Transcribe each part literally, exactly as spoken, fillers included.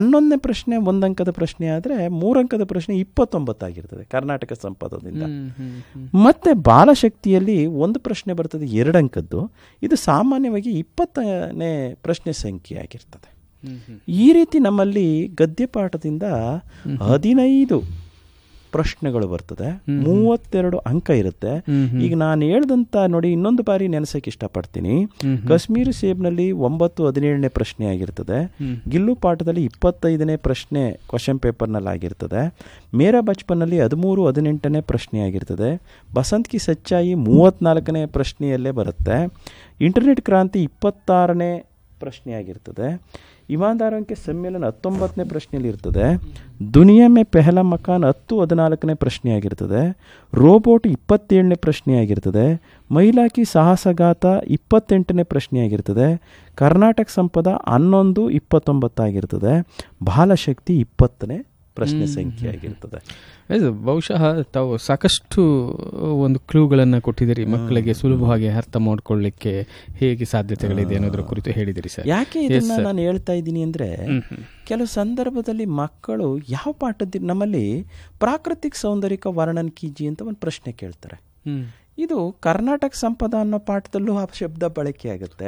ಹನ್ನೊಂದನೇ ಪ್ರಶ್ನೆ ಒಂದಂಕದ ಪ್ರಶ್ನೆ ಆದರೆ ಮೂರಂಕದ ಪ್ರಶ್ನೆ ಇಪ್ಪತ್ತೊಂಬತ್ತಾಗಿರ್ತದೆ ಕರ್ನಾಟಕ ಸಂಪದದಿಂದ. ಮತ್ತೆ ಬಾಲಶಕ್ತಿಯಲ್ಲಿ ಒಂದು ಪ್ರಶ್ನೆ ಬರ್ತದೆ ಎರಡಂಕದ್ದು, ಇದು ಸಾಮಾನ್ಯವಾಗಿ ಇಪ್ಪತ್ತನೇ ಪ್ರಶ್ನೆ ಸಂಖ್ಯೆ ಆಗಿರ್ತದೆ. ಈ ರೀತಿ ನಮ್ಮಲ್ಲಿ ಗದ್ಯಪಾಠದಿಂದ ಹದಿನೈದು ಪ್ರಶ್ನೆಗಳು ಬರ್ತದೆ, ಮೂವತ್ತೆರಡು ಅಂಕ ಇರುತ್ತೆ. ಈಗ ನಾನು ಹೇಳ್ದಂತ ನೋಡಿ, ಇನ್ನೊಂದು ಬಾರಿ ನೆನೆಸಕ್ಕೆ ಇಷ್ಟಪಡ್ತೀನಿ. ಕಾಶ್ಮೀರಿ ಸೇಬ್ನಲ್ಲಿ ಒಂಬತ್ತು ಹದಿನೇಳನೇ ಪ್ರಶ್ನೆ ಆಗಿರ್ತದೆ, ಗಿಲ್ಲು ಪಾಠದಲ್ಲಿ ಇಪ್ಪತ್ತೈದನೇ ಪ್ರಶ್ನೆ ಕ್ವಶನ್ ಪೇಪರ್ನಲ್ಲಿ ಆಗಿರ್ತದೆ, ಮೇರಾ ಬಚ್ಪನ್ನಲ್ಲಿ ಹದಿಮೂರು ಹದಿನೆಂಟನೇ ಪ್ರಶ್ನೆ ಆಗಿರ್ತದೆ, ಬಸಂತ್ ಕಿ ಸಚ್ಚಾಯಿ ಮೂವತ್ನಾಲ್ಕನೇ ಪ್ರಶ್ನೆಯಲ್ಲೇ ಬರುತ್ತೆ, ಇಂಟರ್ನೆಟ್ ಕ್ರಾಂತಿ ಇಪ್ಪತ್ತಾರನೇ ಪ್ರಶ್ನೆ ಆಗಿರ್ತದೆ, ಇಮಾನ್ದಾರಂಕೆ ಸಮ್ಮೇಳನ ಹತ್ತೊಂಬತ್ತನೇ ಪ್ರಶ್ನೆಯಲ್ಲಿ ಇರ್ತದೆ, ದುನಿಯಾ ಮೇ ಪೆಹಲಾ ಮಕಾನ್ ಹತ್ತು ಹದಿನಾಲ್ಕನೇ ಪ್ರಶ್ನೆ ಆಗಿರ್ತದೆ, ರೋಬೋಟ್ ಇಪ್ಪತ್ತೇಳನೇ ಪ್ರಶ್ನೆ ಆಗಿರ್ತದೆ, ಮಹಿಳಾಕಿ ಸಾಹಸಗಾತ ಇಪ್ಪತ್ತೆಂಟನೇ ಪ್ರಶ್ನೆ ಆಗಿರ್ತದೆ, ಕರ್ನಾಟಕ ಸಂಪದ ಹನ್ನೊಂದು ಇಪ್ಪತ್ತೊಂಬತ್ತಾಗಿರ್ತದೆ, ಬಾಲಶಕ್ತಿ ಇಪ್ಪತ್ತನೇ ಪ್ರಶ್ನೆ ಸಂಖ್ಯೆ ಆಗಿರ್ತದೆ. ಇದು ಬಹುಶಃ ತಾವು ಸಾಕಷ್ಟು ಒಂದು ಕ್ಲೂಗಳನ್ನು ಕೊಟ್ಟಿದ್ದೀರಿ, ಮಕ್ಕಳಿಗೆ ಸುಲಭವಾಗಿ ಅರ್ಥ ಮಾಡ್ಕೊಳ್ಳಿಕ್ಕೆ ಹೇಗೆ ಸಾಧ್ಯತೆಗಳಿದೆ ಅನ್ನೋದ್ರ ಕುರಿತು ಹೇಳಿದಿರಿ ಸರ್. ಯಾಕೆ ಇದನ್ನ ನಾನು ಹೇಳ್ತಾ ಇದ್ದೀನಿ ಅಂದರೆ, ಕೆಲವು ಸಂದರ್ಭದಲ್ಲಿ ಮಕ್ಕಳು ಯಾವ ಪಾಠದ ನಮ್ಮಲ್ಲಿ ಪ್ರಾಕೃತಿಕ ಸೌಂದರ್ಯಕ ವರ್ಣನ್ ಕೀಜಿ ಅಂತ ಒಂದು ಪ್ರಶ್ನೆ ಕೇಳ್ತಾರೆ. ಇದು ಕರ್ನಾಟಕ ಸಂಪದ ಅನ್ನೋ ಪಾಠದಲ್ಲೂ ಆ ಶಬ್ದ ಬಳಕೆ ಆಗುತ್ತೆ,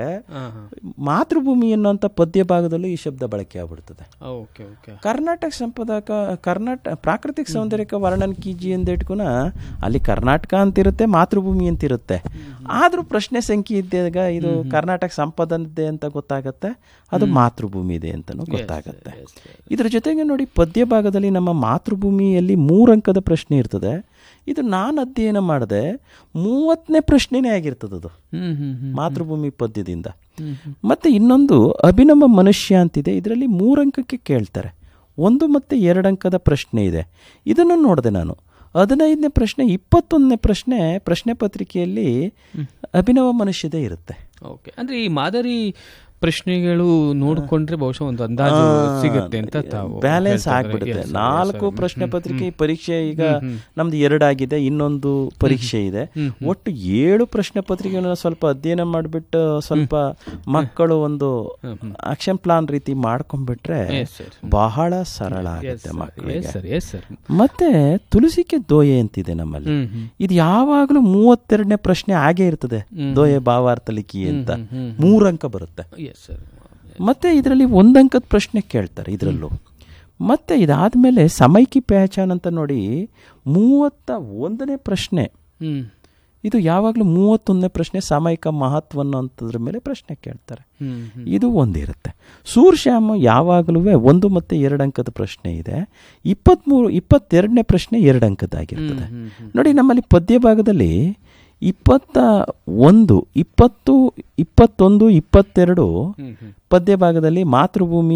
ಮಾತೃಭೂಮಿ ಅನ್ನೋಂಥ ಪದ್ಯ ಭಾಗದಲ್ಲೂ ಈ ಶಬ್ದ ಬಳಕೆ ಆಗ್ಬಿಡ್ತದೆ. ಕರ್ನಾಟಕ ಸಂಪದ ಕರ್ನಾಟಕ ಪ್ರಾಕೃತಿಕ ಸೌಂದರ್ಯಕ ವರ್ಣನ್ ಕೀಜಿ ಅಂತ ಇಟ್ಕೊನ ಅಲ್ಲಿ ಕರ್ನಾಟಕ ಅಂತಿರುತ್ತೆ, ಮಾತೃಭೂಮಿ ಅಂತಿರುತ್ತೆ. ಆದರೂ ಪ್ರಶ್ನೆ ಸಂಖ್ಯೆ ಇದ್ದಾಗ ಇದು ಕರ್ನಾಟಕ ಸಂಪದನಿದೆ ಅಂತ ಗೊತ್ತಾಗತ್ತೆ, ಅದು ಮಾತೃಭೂಮಿ ಇದೆ ಅಂತಲೂ ಗೊತ್ತಾಗತ್ತೆ. ಇದ್ರ ಜೊತೆಗೆ ನೋಡಿ, ಪದ್ಯ ಭಾಗದಲ್ಲಿ ನಮ್ಮ ಮಾತೃಭೂಮಿಯಲ್ಲಿ ಮೂರಂಕದ ಪ್ರಶ್ನೆ ಇರ್ತದೆ. ಇದು ನಾನು ಅಧ್ಯಯನ ಮಾಡಿದೆ ಮೂವತ್ತನೇ ಪ್ರಶ್ನೆನೇ ಆಗಿರ್ತದೆ ಅದು ಮಾತೃಭೂಮಿ ಪದ್ಯದಿಂದ. ಮತ್ತೆ ಇನ್ನೊಂದು ಅಭಿನವ ಮನುಷ್ಯ ಅಂತಿದೆ, ಇದರಲ್ಲಿ ಮೂರಂಕಕ್ಕೆ ಕೇಳ್ತಾರೆ, ಒಂದು ಮತ್ತು ಎರಡು ಅಂಕದ ಪ್ರಶ್ನೆ ಇದೆ. ಇದನ್ನು ನೋಡಿದೆ ನಾನು. ಹದಿನೈದನೇ ಪ್ರಶ್ನೆ ಇಪ್ಪತ್ತೊಂದನೇ ಪ್ರಶ್ನೆ ಪ್ರಶ್ನೆ ಪತ್ರಿಕೆಯಲ್ಲಿ ಅಭಿನವ ಮನುಷ್ಯದೇ ಇರುತ್ತೆ. ಓಕೆ, ಅಂದರೆ ಈ ಮಾದರಿ ಪ್ರಶ್ನೆಗಳು ನೋಡಿಕೊಂಡ್ರೆ ಬಹುಶಃ ಒಂದು ಅಂದಾಜು ಸಿಗುತ್ತೆ ಅಂತ ತಾವು ಬ್ಯಾಲೆನ್ಸ್ ಆಗ್ಬಿಡುತ್ತೆ. ನಾಲ್ಕು ಪ್ರಶ್ನೆ ಪತ್ರಿಕೆ ಪರೀಕ್ಷೆ ಈಗ ನಮ್ದು ಎರಡಾಗಿದೆ, ಇನ್ನೊಂದು ಪರೀಕ್ಷೆ ಇದೆ, ಒಟ್ಟು ಏಳು ಪ್ರಶ್ನೆ ಪತ್ರಿಕೆಗಳನ್ನ ಸ್ವಲ್ಪ ಅಧ್ಯಯನ ಮಾಡಿಬಿಟ್ಟು ಸ್ವಲ್ಪ ಮಕ್ಕಳು ಒಂದು ಆಕ್ಷನ್ ಪ್ಲಾನ್ ರೀತಿ ಮಾಡ್ಕೊಂಡ್ಬಿಟ್ರೆ ಬಹಳ ಸರಳ ಆಗುತ್ತೆ ಮಕ್ಕಳಿಗೆ. ಮತ್ತೆ ತುಳಸಿಕೆ ದೋಯೆ ಅಂತಿದೆ ನಮ್ಮಲ್ಲಿ, ಇದು ಯಾವಾಗಲೂ ಮೂವತ್ತೆರಡನೇ ಪ್ರಶ್ನೆ ಆಗೇ ಇರ್ತದೆ. ದೋಯೆ ಭಾವಾರ್ಥ ಲಿಖಿ ಅಂತ ಮೂರಂಕ ಬರುತ್ತೆ. ಮತ್ತೆ ಇದರಲ್ಲಿ ಒಂದಂಕದ ಪ್ರಶ್ನೆ ಕೇಳ್ತಾರೆ ಇದರಲ್ಲೂ. ಮತ್ತೆ ಇದಾದ್ಮೇಲೆ ಸಮೈಕಿ ಪಹಚಾನ್ ಅಂತ ನೋಡಿ ಮೂವತ್ತ ಒಂದನೇ ಪ್ರಶ್ನೆ, ಇದು ಯಾವಾಗಲೂ ಮೂವತ್ತೊಂದನೇ ಪ್ರಶ್ನೆ ಸಾಮಯಿಕ ಮಹತ್ವ ಅನ್ನೋಂಥದ್ರ ಮೇಲೆ ಪ್ರಶ್ನೆ ಕೇಳ್ತಾರೆ. ಇದು ಒಂದಿರುತ್ತೆ. ಸೂರ್ಶ್ಯಾಮ ಯಾವಾಗಲೂ ಒಂದು ಮತ್ತು ಎರಡು ಅಂಕದ ಪ್ರಶ್ನೆ ಇದೆ. ಇಪ್ಪತ್ತ್ಮೂರು ಇಪ್ಪತ್ತೆರಡನೇ ಪ್ರಶ್ನೆ ಎರಡು ಅಂಕದಾಗಿರ್ತದೆ. ನೋಡಿ, ನಮ್ಮಲ್ಲಿ ಪದ್ಯ ಭಾಗದಲ್ಲಿ ಇಪ್ಪತ್ತ ಒಂದು ಇಪ್ಪತ್ತು ಇಪ್ಪತ್ತೊಂದು ಇಪ್ಪತ್ತೆರಡು ಪದ್ಯ ಭಾಗದಲ್ಲಿ ಮಾತೃಭೂಮಿ,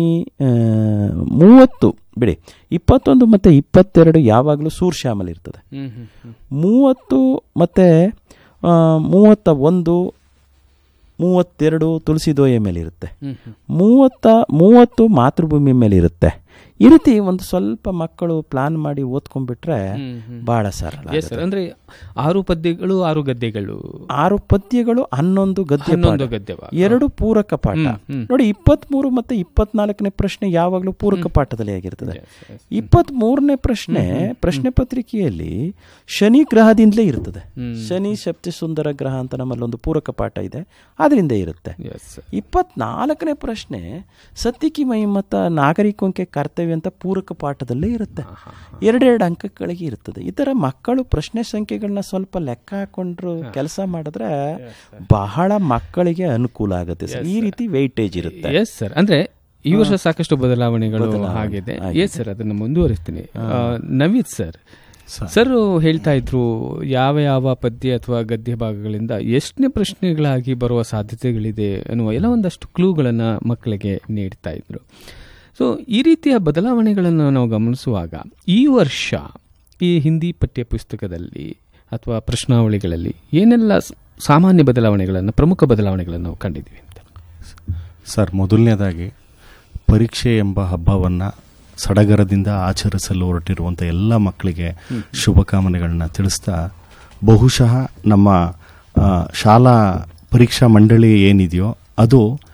ಮೂವತ್ತು ಬಿಡಿ ಇಪ್ಪತ್ತೊಂದು ಮತ್ತು ಇಪ್ಪತ್ತೆರಡು ಯಾವಾಗಲೂ ಸೂರ್ಶ್ಯಾಮಲ್ ಇರ್ತದೆ. ಮೂವತ್ತು ಮತ್ತು ಮೂವತ್ತ ಒಂದು ಮೂವತ್ತೆರಡು ತುಳಸಿ ದೋಯೆ ಮೇಲೆ ಇರುತ್ತೆ. ಮೂವತ್ತ ಮೂವತ್ತು ಮಾತೃಭೂಮಿ ಮೇಲೆ ಇರುತ್ತೆ. ಈ ರೀತಿ ಒಂದು ಸ್ವಲ್ಪ ಮಕ್ಕಳು ಪ್ಲಾನ್ ಮಾಡಿ ಓದ್ಕೊಂಡ್ಬಿಟ್ರೆ ಬಹಳ ಸರಳ. ಅಂದ್ರೆ ಆರು ಪದ್ಯಗಳು ಆರು ಗದ್ಯಗಳು ಆರು ಪದ್ಯಗಳು ಹನ್ನೊಂದು ಗದ್ಯ ಗದ್ಯ ಎರಡು ಪೂರಕ ಪಾಠ. ನೋಡಿ, ಇಪ್ಪತ್ತ್ ಮೂರು ಮತ್ತೆ ಇಪ್ಪತ್ನಾಲ್ಕನೇ ಪ್ರಶ್ನೆ ಯಾವಾಗಲೂ ಪೂರಕ ಪಾಠದಲ್ಲಿ ಆಗಿರ್ತದೆ. ಇಪ್ಪತ್ತ್ ಮೂರನೇ ಪ್ರಶ್ನೆ ಪ್ರಶ್ನೆ ಪತ್ರಿಕೆಯಲ್ಲಿ ಶನಿ ಗ್ರಹದಿಂದಲೇ ಇರ್ತದೆ. ಶನಿ ಶಕ್ತಿ ಸುಂದರ ಗ್ರಹ ಅಂತ ನಮ್ಮಲ್ಲಿ ಒಂದು ಪೂರಕ ಪಾಠ ಇದೆ, ಅದರಿಂದ ಇರುತ್ತೆ. ಇಪ್ಪತ್ನಾಲ್ಕನೇ ಪ್ರಶ್ನೆ ಸತ್ತಿಕಿ ಮಹಿಮತ ನಾಗರಿಕಂಕೆ ಕರ್ತವ್ಯ ಅಂತ ಪೂರಕ ಪಾಠದಲ್ಲೇ ಇರುತ್ತೆ. ಎರಡೆರಡು ಅಂಕಗಳಿಗೆ ಇರ್ತದೆ. ಈ ತರ ಮಕ್ಕಳು ಪ್ರಶ್ನೆ ಸಂಖ್ಯೆಗಳನ್ನ ಸ್ವಲ್ಪ ಲೆಕ್ಕ ಹಾಕೊಂಡ್ರು ಕೆಲಸ ಮಾಡಿದ್ರೆ ಬಹಳ ಮಕ್ಕಳಿಗೆ ಅನುಕೂಲ ಆಗುತ್ತೆ ಸರ್. ಈ ರೀತಿ ವೆಯ್ಟೇಜ್ ಇರುತ್ತೆ. ಎಸ್ ಸರ್, ಅಂದ್ರೆ ಈ ವರ್ಷ ಸಾಕಷ್ಟು ಬದಲಾವಣೆಗಳು ಆಗಿದೆ. ಎಸ್ ಸರ್, ಅದನ್ನು ಮುಂದುವರಿಸ್ತೀನಿ. ನವೀದ್ ಸರ್ ಸರ್ ಹೇಳ್ತಾ ಇದ್ರು ಯಾವ ಯಾವ ಪದ್ಯ ಅಥವಾ ಗದ್ಯ ಭಾಗಗಳಿಂದ ಎಷ್ಟನೇ ಪ್ರಶ್ನೆಗಳಾಗಿ ಬರುವ ಸಾಧ್ಯತೆಗಳಿದೆ ಅನ್ನುವ ಎಲ್ಲ ಒಂದಷ್ಟು ಕ್ಲೂಗಳನ್ನು ಮಕ್ಕಳಿಗೆ ನೀಡ್ತಾ ಇದ್ರು. ಸೊ ಈ ರೀತಿಯ ಬದಲಾವಣೆಗಳನ್ನು ನಾವು ಗಮನಿಸುವಾಗ ಈ ವರ್ಷ ಈ ಹಿಂದಿ ಪಠ್ಯ ಪುಸ್ತಕದಲ್ಲಿ ಅಥವಾ ಪ್ರಶ್ನಾವಳಿಗಳಲ್ಲಿ ಏನೆಲ್ಲ ಸಾಮಾನ್ಯ ಬದಲಾವಣೆಗಳನ್ನು, ಪ್ರಮುಖ ಬದಲಾವಣೆಗಳನ್ನು ನಾವು ಕಂಡಿದ್ದೀವಿ ಅಂತ ಸರ್? ಮೊದಲನೇದಾಗಿ ಪರೀಕ್ಷೆ ಎಂಬ ಹಬ್ಬವನ್ನು ಸಡಗರದಿಂದ ಆಚರಿಸಲು ಹೊರಟಿರುವಂಥ ಎಲ್ಲ ಮಕ್ಕಳಿಗೆ ಶುಭಕಾಮನೆಗಳನ್ನ ತಿಳಿಸ್ತಾ, ಬಹುಶಃ ನಮ್ಮ ಶಾಲಾ ಪರೀಕ್ಷಾ ಮಂಡಳಿ ಏನಿದೆಯೋ ಅದು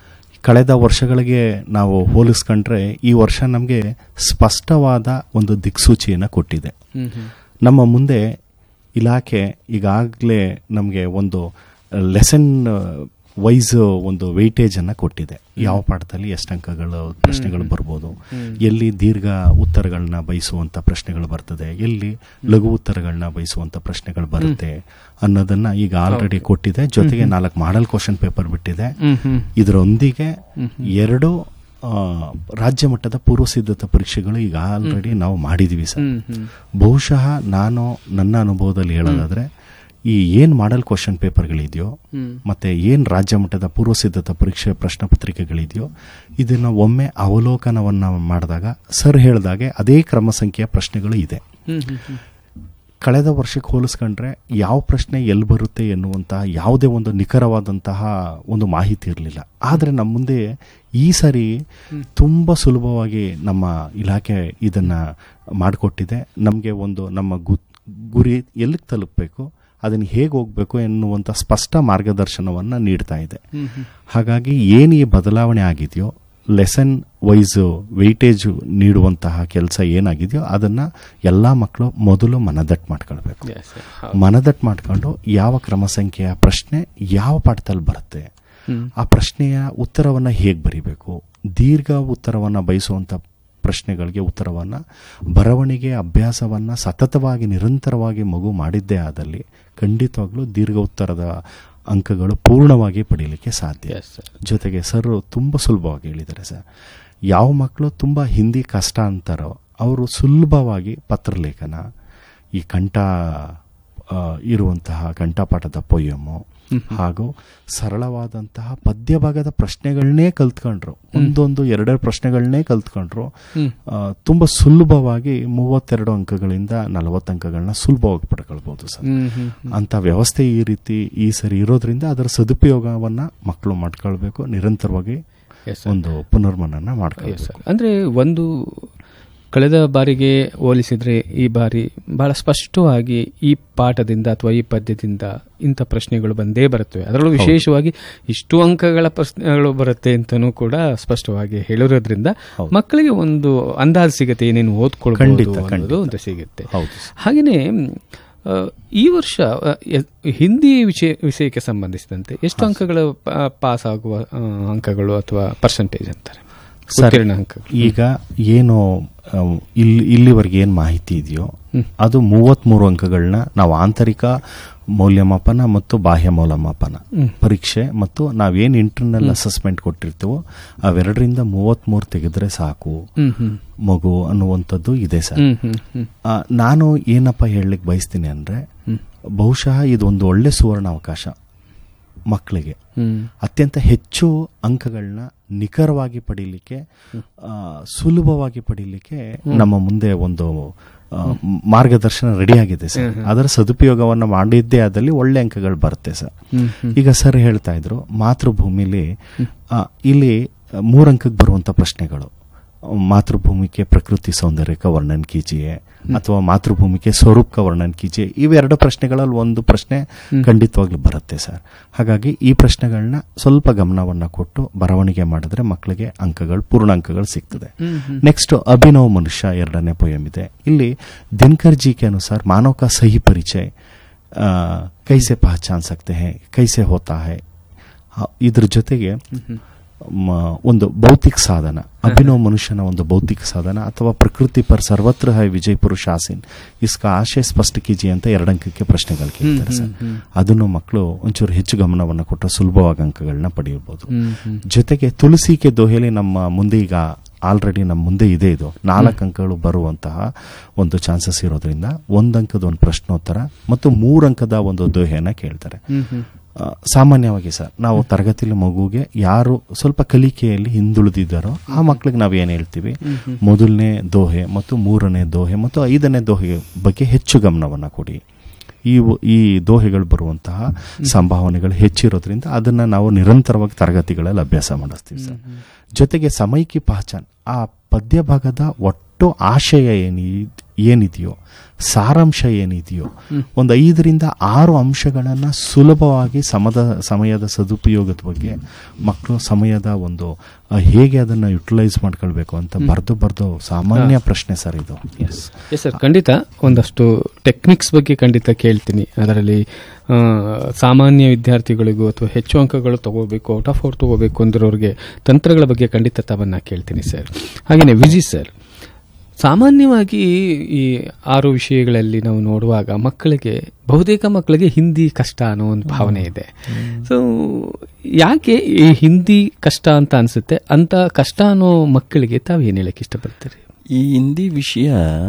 ಕಳೆದ ವರ್ಷಗಳಿಗೆ ನಾವು ಹೋಲಿಸ್ಕೊಂಡ್ರೆ ಈ ವರ್ಷ ನಮಗೆ ಸ್ಪಷ್ಟವಾದ ಒಂದು ದಿಕ್ಸೂಚಿಯನ್ನು ಕೊಟ್ಟಿದೆ. ನಮ್ಮ ಮುಂದೆ ಇಲಾಖೆ ಈಗಾಗಲೇ ನಮಗೆ ಒಂದು ಲೆಸನ್ ವೈಸ್ ಒಂದು ವೆಯ್ಟೇಜ್ ಅನ್ನ ಕೊಟ್ಟಿದೆ. ಯಾವ ಪಾಠದಲ್ಲಿ ಎಷ್ಟು ಅಂಕಗಳು ಪ್ರಶ್ನೆಗಳು ಬರ್ಬೋದು, ಎಲ್ಲಿ ದೀರ್ಘ ಉತ್ತರಗಳನ್ನ ಬಯಸುವಂತ ಪ್ರಶ್ನೆಗಳು ಬರ್ತದೆ, ಎಲ್ಲಿ ಲಘು ಉತ್ತರಗಳನ್ನ ಬಯಸುವಂತ ಪ್ರಶ್ನೆಗಳು ಬರುತ್ತೆ ಅನ್ನೋದನ್ನ ಈಗ ಆಲ್ರೆಡಿ ಕೊಟ್ಟಿದೆ. ಜೊತೆಗೆ ನಾಲ್ಕು ಮಾಡೆಲ್ ಕ್ವಶನ್ ಪೇಪರ್ ಬಿಟ್ಟಿದೆ. ಇದರೊಂದಿಗೆ ಎರಡು ರಾಜ್ಯ ಮಟ್ಟದ ಪೂರ್ವ ಸಿದ್ಧತಾ ಪರೀಕ್ಷೆಗಳು ಈಗ ಆಲ್ರೆಡಿ ನಾವು ಮಾಡಿದೀವಿ ಸರ್. ಬಹುಶಃ ನಾನು ನನ್ನ ಅನುಭವದಲ್ಲಿ ಹೇಳೋದಾದ್ರೆ ಈ ಏನ್ ಮಾಡೆಲ್ ಕ್ವಶನ್ ಪೇಪರ್ಗಳಿದೆಯೋ ಮತ್ತೆ ಏನ್ ರಾಜ್ಯ ಮಟ್ಟದ ಪೂರ್ವ ಸಿದ್ಧತಾ ಪರೀಕ್ಷೆ ಪ್ರಶ್ನೆ ಪತ್ರಿಕೆಗಳಿದೆಯೋ ಇದನ್ನ ಒಮ್ಮೆ ಅವಲೋಕನವನ್ನ ಮಾಡಿದಾಗ ಸರ್ ಹೇಳಿದಾಗೆ ಅದೇ ಕ್ರಮ ಸಂಖ್ಯೆಯ ಪ್ರಶ್ನೆಗಳು ಇದೆ. ಕಳೆದ ವರ್ಷಕ್ಕೆ ಹೋಲಿಸ್ಕೊಂಡ್ರೆ ಯಾವ ಪ್ರಶ್ನೆ ಎಲ್ಲಿ ಬರುತ್ತೆ ಎನ್ನುವಂತಹ ಯಾವುದೇ ಒಂದು ನಿಖರವಾದಂತಹ ಒಂದು ಮಾಹಿತಿ ಇರಲಿಲ್ಲ. ಆದರೆ ನಮ್ಮ ಮುಂದೆ ಈ ಸಾರಿ ತುಂಬ ಸುಲಭವಾಗಿ ನಮ್ಮ ಇಲಾಖೆ ಇದನ್ನ ಮಾಡಿಕೊಟ್ಟಿದೆ. ನಮಗೆ ಒಂದು ನಮ್ಮ ಗುರಿ ಎಲ್ಲಿಗೆ ತಲುಪಬೇಕು, ಅದನ್ನು ಹೇಗೆ ಹೋಗಬೇಕು ಎನ್ನುವಂಥ ಸ್ಪಷ್ಟ ಮಾರ್ಗದರ್ಶನವನ್ನು ನೀಡ್ತಾ ಇದೆ. ಹಾಗಾಗಿ ಏನು ಈ ಬದಲಾವಣೆ ಆಗಿದೆಯೋ, ಲೆಸನ್ ವೈಸ್ ವೆಯ್ಟೇಜ್ ನೀಡುವಂತಹ ಕೆಲಸ ಏನಾಗಿದೆಯೋ ಅದನ್ನು ಎಲ್ಲ ಮಕ್ಕಳು ಮೊದಲು ಮನದಟ್ಟು ಮಾಡ್ಕೊಳ್ಬೇಕು. ಮನದಟ್ಟು ಮಾಡ್ಕೊಂಡು ಯಾವ ಕ್ರಮ ಸಂಖ್ಯೆಯ ಪ್ರಶ್ನೆ ಯಾವ ಪಾಠದಲ್ಲಿ ಬರುತ್ತೆ, ಆ ಪ್ರಶ್ನೆಯ ಉತ್ತರವನ್ನು ಹೇಗೆ ಬರೀಬೇಕು, ದೀರ್ಘ ಉತ್ತರವನ್ನು ಬಯಸುವಂಥ ಪ್ರಶ್ನೆಗಳಿಗೆ ಉತ್ತರವನ್ನು ಬರವಣಿಗೆ ಅಭ್ಯಾಸವನ್ನು ಸತತವಾಗಿ ನಿರಂತರವಾಗಿ ಮಗು ಮಾಡಿದ್ದೇ ಆದಲ್ಲಿ ಖಂಡಿತವಾಗ್ಲೂ ದೀರ್ಘ ಉತ್ತರದ ಅಂಕಗಳು ಪೂರ್ಣವಾಗಿ ಪಡೀಲಿಕ್ಕೆ ಸಾಧ್ಯ. ಜೊತೆಗೆ ಸರ್ ತುಂಬ ಸುಲಭವಾಗಿ ಹೇಳಿದ್ದಾರೆ ಸರ್. ಯಾವ ಮಕ್ಕಳು ತುಂಬ ಹಿಂದಿ ಕಷ್ಟ ಅಂತಾರೋ ಅವರು ಸುಲಭವಾಗಿ ಪತ್ರಲೇಖನ, ಈ ಕಂಠ ಇರುವಂತಹ ಕಂಠಪಾಠದ ಪೊಯಮ್ಮು ಹಾಗೂ ಸರಳವಾದಂತಹ ಪದ್ಯ ಭಾಗದ ಪ್ರಶ್ನೆಗಳನ್ನೇ ಕಲ್ತ್ಕೊಂಡ್ರು, ಒಂದೊಂದು ಎರಡೆರಡು ಪ್ರಶ್ನೆಗಳನ್ನೇ ಕಲ್ತ್ಕೊಂಡ್ರು ತುಂಬಾ ಸುಲಭವಾಗಿ ಮೂವತ್ತೆರಡು ಅಂಕಗಳಿಂದ ನಲವತ್ತು ಅಂಕಗಳನ್ನ ಸುಲಭವಾಗಿ ಪಡ್ಕೊಳ್ಬಹುದು ಸರ್. ಅಂತ ವ್ಯವಸ್ಥೆ ಈ ರೀತಿ ಈ ಸರಿ ಇರೋದ್ರಿಂದ ಅದರ ಸದುಪಯೋಗವನ್ನ ಮಕ್ಕಳು ಮಾಡ್ಕೊಳ್ಬೇಕು, ನಿರಂತರವಾಗಿ ಒಂದು ಪುನರ್ಮನನ ಮಾಡ್ಕೊಳ್ಬೇಕು. ಅಂದ್ರೆ ಒಂದು ಕಳೆದ ಬಾರಿಗೆ ಹೋಲಿಸಿದ್ರೆ ಈ ಬಾರಿ ಬಹಳ ಸ್ಪಷ್ಟವಾಗಿ ಈ ಪಾಠದಿಂದ ಅಥವಾ ಈ ಪದ್ಯದಿಂದ ಇಂಥ ಪ್ರಶ್ನೆಗಳು ಬಂದೇ ಬರುತ್ತವೆ, ಅದರಲ್ಲೂ ವಿಶೇಷವಾಗಿ ಇಷ್ಟು ಅಂಕಗಳ ಪ್ರಶ್ನೆಗಳು ಬರುತ್ತೆ ಅಂತನೂ ಕೂಡ ಸ್ಪಷ್ಟವಾಗಿ ಹೇಳಿರೋದ್ರಿಂದ ಮಕ್ಕಳಿಗೆ ಒಂದು ಅಂದಾಜು ಸಿಗುತ್ತೆ, ಏನೇನು ಓದ್ಕೊಳ್ಬಹುದು ಅಂತ ಸಿಗುತ್ತೆ. ಹಾಗೆಯೇ ಈ ವರ್ಷ ಹಿಂದಿ ವಿಷಯ ವಿಷಯಕ್ಕೆ ಸಂಬಂಧಿಸಿದಂತೆ ಎಷ್ಟು ಅಂಕಗಳು ಪಾಸ್ ಆಗುವ ಅಂಕಗಳು ಅಥವಾ ಪರ್ಸೆಂಟೇಜ್ ಅಂತಾರೆ ಈಗ ಏನು ಇಲ್ಲಿ ಇಲ್ಲಿವರೆಗೆ ಏನು ಮಾಹಿತಿ ಇದೆಯೋ ಅದು ಮೂವತ್ಮೂರು ಅಂಕಗಳನ್ನ ನಾವು ಆಂತರಿಕ ಮೌಲ್ಯಮಾಪನ ಮತ್ತು ಬಾಹ್ಯ ಮೌಲ್ಯಮಾಪನ ಪರೀಕ್ಷೆ ಮತ್ತು ನಾವೇನು ಇಂಟರ್ನಲ್ ಅಸೆಸ್ಮೆಂಟ್ ಕೊಟ್ಟಿರ್ತೀವೋ ಅವೆರಡರಿಂದ ಮೂವತ್ಮೂರು ತೆಗೆದ್ರೆ ಸಾಕು ಮಗು ಅನ್ನುವಂಥದ್ದು ಇದೆ ಸರ್. ನಾನು ಏನಪ್ಪ ಹೇಳಲಿಕ್ಕೆ ಬಯಸ್ತೀನಿ ಅಂದ್ರೆ ಬಹುಶಃ ಇದೊಂದು ಒಳ್ಳೆ ಸುವರ್ಣ ಅವಕಾಶ ಮಕ್ಕಳಿಗೆ ಅತ್ಯಂತ ಹೆಚ್ಚು ಅಂಕಗಳನ್ನ ನಿಖರವಾಗಿ ಪಡೀಲಿಕ್ಕೆ, ಸುಲಭವಾಗಿ ಪಡೀಲಿಕ್ಕೆ ನಮ್ಮ ಮುಂದೆ ಒಂದು ಮಾರ್ಗದರ್ಶನ ರೆಡಿಯಾಗಿದೆ ಸರ್. ಅದರ ಸದುಪಯೋಗವನ್ನು ಮಾಡಿದ್ದೇ ಆದಲ್ಲಿ ಒಳ್ಳೆ ಅಂಕಗಳು ಬರುತ್ತೆ ಸರ್. ಈಗ ಸರ್ ಹೇಳ್ತಾ ಇದ್ರು ಮಾತೃಭೂಮಿಲಿ ಇಲ್ಲಿ ಮೂರಂಕಕ್ಕೆ ಬರುವಂತ ಪ್ರಶ್ನೆಗಳು, मातृभूमि के प्रकृति सौंदर्य का वर्णन कीजिए ಅಥವಾ ಮಾತೃಭೂಮಿಗೆ ಸ್ವರೂಪ ವರ್ಣನ ಕೀಜಿಯೇ, ಇವೆರಡು ಪ್ರಶ್ನೆಗಳಲ್ಲಿ ಒಂದು ಪ್ರಶ್ನೆ ಖಂಡಿತವಾಗ್ಲೂ ಬರುತ್ತೆ ಸರ್. ಹಾಗಾಗಿ ಈ ಪ್ರಶ್ನೆಗಳನ್ನ ಸ್ವಲ್ಪ ಗಮನವನ್ನ ಕೊಟ್ಟು ಬರವಣಿಗೆ ಮಾಡಿದ್ರೆ ಮಕ್ಕಳಿಗೆ ಅಂಕಗಳು ಪೂರ್ಣ ಅಂಕಗಳು ಸಿಗ್ತದೆ. ನೆಕ್ಸ್ಟ್ ಅಭಿನವ್ ಮನುಷ್ಯ ಎರಡನೇ ಪೋಯಮ್ ಇದೆ. ಇಲ್ಲಿ ದಿನಕರ್ ಜಿ ಕೆ ಅನುಸಾರ ಮಾನವ का सही परिचय कैसे पहचान सकते हैं, कैसे होता है. ಇದ್ರ ಜೊತೆಗೆ ಒಂದು ಭೌತಿಕ ಸಾಧನ, ಅಭಿನವ ಮನುಷ್ಯನ ಒಂದು ಭೌತಿಕ ಸಾಧನ ಅಥವಾ ಪ್ರಕೃತಿ ಪರ್ ಸರ್ವತ್ರ ಹೈ ವಿಜಯ್ ಪುರುಷ ಆಸೀನ್ ಇಸ್ಕ ಆಶಯ ಸ್ಪಷ್ಟ ಕೀಜಿ ಅಂತ ಎರಡಂಕಕ್ಕೆ ಪ್ರಶ್ನೆಗಳು ಕೇಳ್ತಾರೆ ಸರ್. ಅದನ್ನು ಮಕ್ಕಳು ಒಂಚೂರು ಹೆಚ್ಚು ಗಮನವನ್ನು ಕೊಟ್ಟು ಸುಲಭವಾಗಿ ಅಂಕಗಳನ್ನ ಪಡೆಯಬಹುದು. ಜೊತೆಗೆ ತುಳಸಿ ಕೆ ದೋಹೆಲಿ ನಮ್ಮ ಮುಂದೆ ಈಗ ಆಲ್ರೆಡಿ ನಮ್ಮ ಮುಂದೆ ಇದೆ, ಇದು ನಾಲ್ಕು ಅಂಕಗಳು ಬರುವಂತಹ ಒಂದು ಚಾನ್ಸಸ್ ಇರೋದ್ರಿಂದ ಒಂದಂಕದ ಒಂದು ಪ್ರಶ್ನೋತ್ತರ ಮತ್ತು ಮೂರಂಕದ ಒಂದು ದೋಹೆಯನ್ನ ಕೇಳ್ತಾರೆ. ಸಾಮಾನ್ಯವಾಗಿ ಸರ್ ನಾವು ತರಗತಿಲಿ ಮಗುಗೆ ಯಾರು ಸ್ವಲ್ಪ ಕಲಿಕೆಯಲ್ಲಿ ಹಿಂದುಳಿದಿದ್ದಾರೋ ಆ ಮಕ್ಳಿಗೆ ನಾವು ಏನ್ ಹೇಳ್ತೀವಿ, ಮೊದಲನೇ ದೋಹೆ ಮತ್ತು ಮೂರನೇ ದೋಹೆ ಮತ್ತು ಐದನೇ ದೋಹೆ ಬಗ್ಗೆ ಹೆಚ್ಚು ಗಮನವನ್ನ ಕೊಡಿ. ಈ ಈ ದೋಹೆಗಳು ಬರುವಂತಹ ಸಂಭಾವನೆಗಳು ಹೆಚ್ಚಿರೋದ್ರಿಂದ ಅದನ್ನ ನಾವು ನಿರಂತರವಾಗಿ ತರಗತಿಗಳಲ್ಲಿ ಅಭ್ಯಾಸ ಮಾಡಿಸ್ತೀವಿ ಸರ್. ಜೊತೆಗೆ ಸಮೈಕಿ ಪಹಚಾನ್, ಆ ಪದ್ಯ ಭಾಗದ ಒಟ್ಟು ಆಶಯ ಏನಿ ಏನಿದೆಯೋ, ಸಾರಾಂಶ ಏನಿದೆಯೋ, ಒಂದು ಐದರಿಂದ ಆರು ಅಂಶಗಳನ್ನು ಸುಲಭವಾಗಿ ಸಮದ ಸಮಯದ ಸದುಪಯೋಗದ ಬಗ್ಗೆ ಮಕ್ಕಳು ಸಮಯದ ಒಂದು ಹೇಗೆ ಅದನ್ನು ಯುಟಿಲೈಸ್ ಮಾಡ್ಕೊಳ್ಬೇಕು ಅಂತ ಬರೆದು ಬರೆದು ಸಾಮಾನ್ಯ ಪ್ರಶ್ನೆ ಸರ್ ಇದು. ಎಸ್ ಎಸ್ ಸರ್, ಖಂಡಿತ ಒಂದಷ್ಟು ಟೆಕ್ನಿಕ್ಸ್ ಬಗ್ಗೆ ಖಂಡಿತ ಕೇಳ್ತೀನಿ. ಅದರಲ್ಲಿ ಸಾಮಾನ್ಯ ವಿದ್ಯಾರ್ಥಿಗಳಿಗೂ ಅಥವಾ ಹೆಚ್ಚು ಅಂಕಗಳು ತಗೋಬೇಕು, ಔಟ್ ಆಫ್ ಔಟ್ ತಗೋಬೇಕು ಅಂದಿರೋರಿಗೆ ತಂತ್ರಗಳ ಬಗ್ಗೆ ಖಂಡಿತ ತಾವನ್ನ ಕೇಳ್ತೀನಿ ಸರ್. ಹಾಗೆಯೇ ವಿಜಿ ಸರ್, ಸಾಮಾನ್ಯವಾಗಿ ಈ ಆರು ವಿಷಯಗಳಲ್ಲಿ ನಾವು ನೋಡುವಾಗ ಮಕ್ಕಳಿಗೆ, ಬಹುತೇಕ ಮಕ್ಕಳಿಗೆ ಹಿಂದಿ ಕಷ್ಟ ಅನ್ನೋ ಒಂದು ಭಾವನೆ ಇದೆ. ಸೊ ಯಾಕೆ ಈ ಹಿಂದಿ ಕಷ್ಟ ಅಂತ ಅನ್ಸುತ್ತೆ? ಅಂತ ಕಷ್ಟ ಅನ್ನೋ ಮಕ್ಕಳಿಗೆ ತಾವೇನು ಹೇಳಕ್ಕೆ ಇಷ್ಟಪಡ್ತೀರಿ? ಈ ಹಿಂದಿ ವಿಷಯ